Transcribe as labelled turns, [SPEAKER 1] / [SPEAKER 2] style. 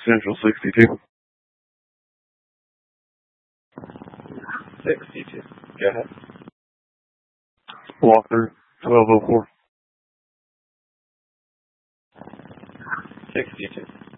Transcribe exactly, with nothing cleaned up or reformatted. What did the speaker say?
[SPEAKER 1] Central sixty-two.
[SPEAKER 2] sixty-two. Go ahead.
[SPEAKER 1] Walkthrough, twelve oh four.
[SPEAKER 2] sixty-two.